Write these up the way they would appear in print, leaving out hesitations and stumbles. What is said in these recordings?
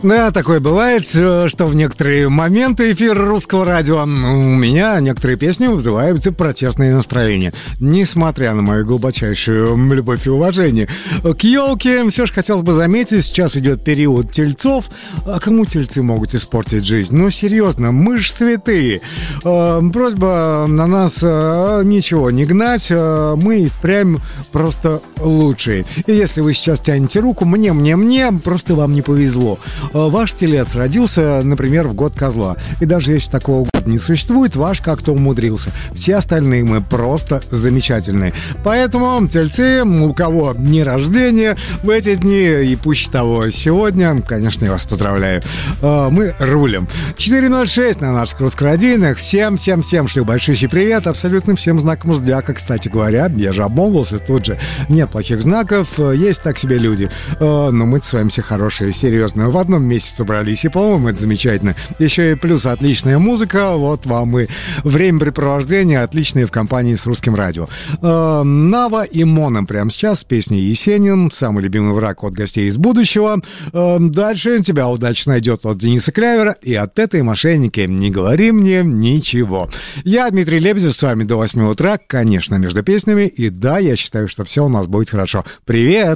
Да, такое бывает, что в некоторые моменты эфира русского радио у меня некоторые песни вызывают протестные настроения, несмотря на мою глубочайшую любовь и уважение. К елке все же хотелось бы заметить, сейчас идет период тельцов. А кому тельцы могут испортить жизнь? Ну, серьезно, мы ж святые. Просьба на нас ничего не гнать, мы и впрямь просто лучшие. И если вы сейчас тянете руку, мне, просто вам не повезло. Ваш телец родился, например, в год козла. И даже если такого года не существует, ваш как-то умудрился. Все остальные мы просто замечательные. Поэтому, тельцы, у кого дни рождения в эти дни и пуще того сегодня, конечно, я вас поздравляю. Мы рулим. 4.06 на наших русскородийных. Всем шлю большущий привет. Абсолютно всем знаком зодиака, кстати говоря. Я же обмолвился тут же. Нет плохих знаков, есть так себе люди. Но мы-то с вами все хорошие, серьезно. В одном месте собрались, и, по-моему, это замечательно. Еще и плюс отличная музыка, вот вам и времяпрепровождение отличное в компании с русским радио. Нава и Мона прямо сейчас с песней «Есенин», самый любимый враг от гостей из будущего. Дальше тебя удача найдет от Дениса Клявера и от этой мошенники «Не говори мне ничего». Я, Дмитрий Лебедев, с вами до 8 утра, конечно, между песнями, и да, я считаю, что все у нас будет хорошо. Привет!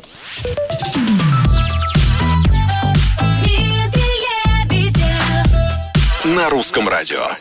На русском радио.